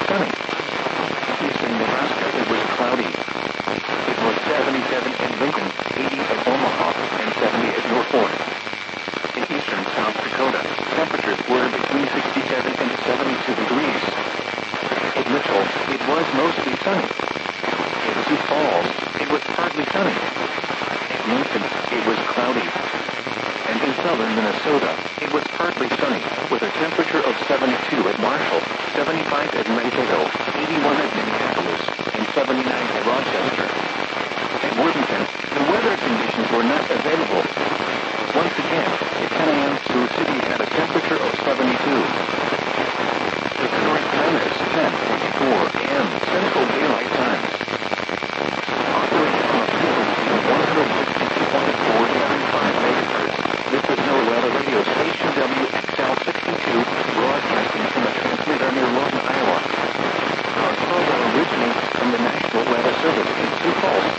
sunny. Eastern Nebraska, it was cloudy. It was 77 at Lincoln, 80 at Omaha, and 70 at Norfolk. In eastern South Dakota, temperatures were between 67 and 72 degrees. In Mitchell, it was mostly sunny. In Sioux Falls, it was partly sunny. In Lincoln, it was cloudy. And in southern Minnesota, it was partly sunny, with a temperature of 72 at Marshall, 75 at Mankato, 81 at Minneapolis, and 79 at Rochester. At Worthington, the weather conditions were not available. Once again, at 10 a.m., Sioux City had a temperature of 72. The current time is 10:24 a.m. Central Daylight Time. Operating on a frequency of 162.475 megahertz, this is NOAA radio station WXL-62, broadcasting from a transmitter near Lawton, Iowa. Our program originates from the National Weather Service in Sioux Falls.